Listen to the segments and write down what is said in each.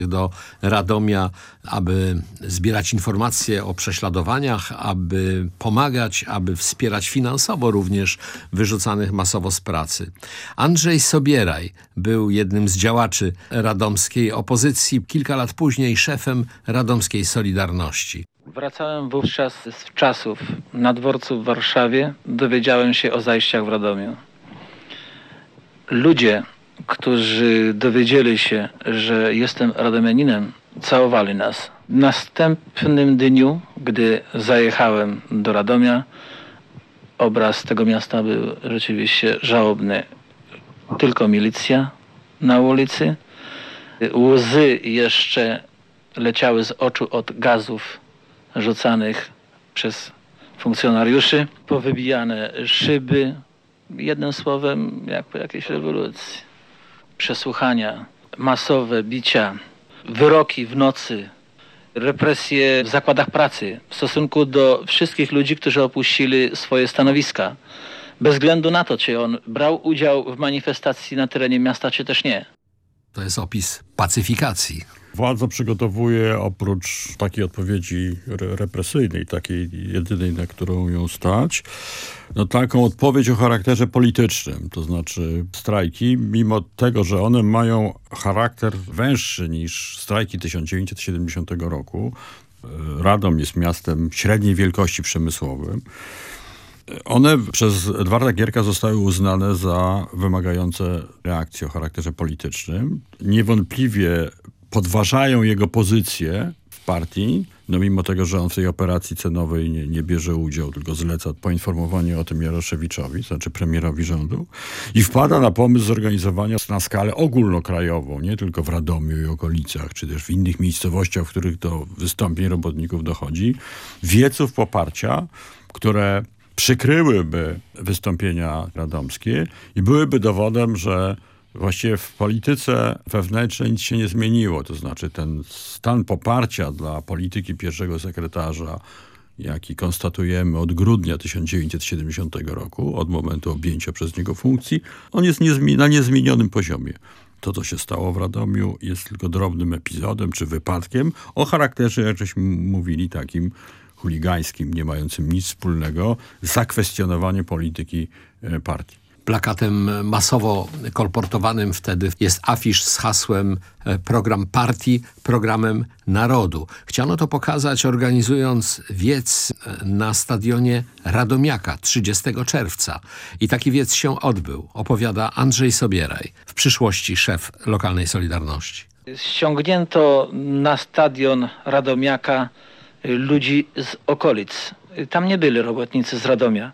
do Radomia, aby zbierać informacje o prześladowaniach, aby pomagać, aby wspierać finansowo również wyrzucanych masowo z pracy. Andrzej Sobieraj był jednym z działaczy radomskiej opozycji, kilka lat później szefem radomskiej Solidarności. Wracałem wówczas z czasów na dworcu w Warszawie. Dowiedziałem się o zajściach w Radomiu. Ludzie, którzy dowiedzieli się, że jestem radomianinem, całowali nas. W następnym dniu, gdy zajechałem do Radomia, obraz tego miasta był rzeczywiście żałobny. Tylko milicja na ulicy. Łzy jeszcze leciały z oczu od gazów rzucanych przez funkcjonariuszy. Powybijane szyby. Jednym słowem, jak po jakiejś rewolucji. Przesłuchania, masowe bicia, wyroki w nocy, represje w zakładach pracy w stosunku do wszystkich ludzi, którzy opuścili swoje stanowiska. Bez względu na to, czy on brał udział w manifestacji na terenie miasta, czy też nie. To jest opis pacyfikacji. Władza przygotowuje oprócz takiej odpowiedzi represyjnej, takiej jedynej, na którą ją stać, taką odpowiedź o charakterze politycznym. To znaczy strajki, mimo tego, że one mają charakter węższy niż strajki 1970 roku. Radom jest miastem średniej wielkości przemysłowym. One przez Edwarda Gierka zostały uznane za wymagające reakcji o charakterze politycznym. Niewątpliwie podważają jego pozycję w partii, mimo tego, że on w tej operacji cenowej nie bierze udziału, tylko zleca poinformowanie o tym Jaroszewiczowi, to znaczy premierowi rządu, i wpada na pomysł zorganizowania na skalę ogólnokrajową, nie tylko w Radomiu i okolicach, czy też w innych miejscowościach, w których do wystąpień robotników dochodzi, wieców poparcia, które przykryłyby wystąpienia radomskie i byłyby dowodem, że właściwie w polityce wewnętrznej nic się nie zmieniło. To znaczy ten stan poparcia dla polityki pierwszego sekretarza, jaki konstatujemy od grudnia 1970 roku, od momentu objęcia przez niego funkcji, on jest na niezmienionym poziomie. To, co się stało w Radomiu, jest tylko drobnym epizodem czy wypadkiem o charakterze, jak żeśmy mówili, takim chuligańskim, nie mającym nic wspólnego z zakwestionowaniem polityki partii. Plakatem masowo kolportowanym wtedy jest afisz z hasłem program partii, programem narodu. Chciano to pokazać, organizując wiec na stadionie Radomiaka 30 czerwca. I taki wiec się odbył, opowiada Andrzej Sobieraj, w przyszłości szef lokalnej Solidarności. Ściągnięto na stadion Radomiaka ludzi z okolic. Tam nie byli robotnicy z Radomia.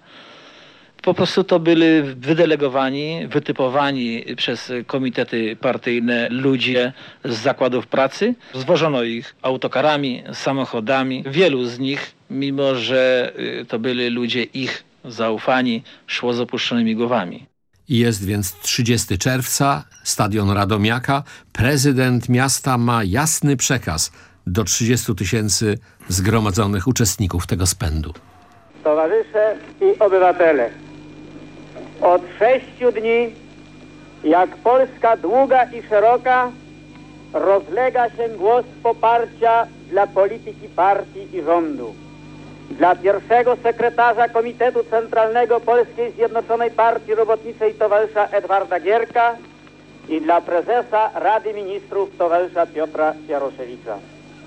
Po prostu to byli wydelegowani, wytypowani przez komitety partyjne ludzie z zakładów pracy. Zwożono ich autokarami, samochodami. Wielu z nich, mimo że to byli ludzie ich zaufani, szło z opuszczonymi głowami. I jest więc 30 czerwca, stadion Radomiaka. Prezydent miasta ma jasny przekaz do 30 000 zgromadzonych uczestników tego spędu. Towarzysze i obywatele, od 6 dni, jak Polska długa i szeroka, rozlega się głos poparcia dla polityki partii i rządu. Dla pierwszego sekretarza Komitetu Centralnego Polskiej Zjednoczonej Partii Robotniczej towarzysza Edwarda Gierka i dla prezesa Rady Ministrów towarzysza Piotra Jaroszewicza.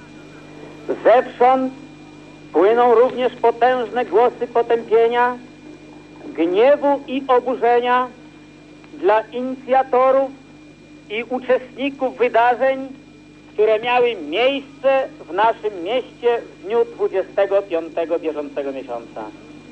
Zewsząd płyną również potężne głosy potępienia, gniewu i oburzenia dla inicjatorów i uczestników wydarzeń, które miały miejsce w naszym mieście w dniu 25 bieżącego miesiąca.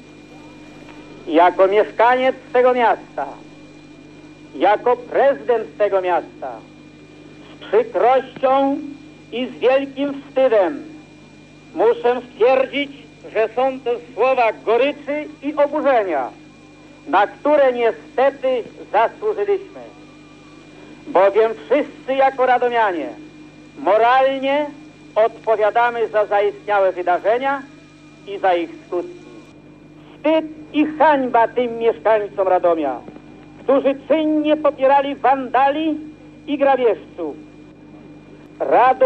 Jako mieszkaniec tego miasta, jako prezydent tego miasta, z przykrością i z wielkim wstydem muszę stwierdzić, że są to słowa goryczy i oburzenia, na które niestety zasłużyliśmy. Bowiem wszyscy jako radomianie moralnie odpowiadamy za zaistniałe wydarzenia i za ich skutki. Wstyd i hańba tym mieszkańcom Radomia, którzy czynnie popierali wandali i grabieżców. Radom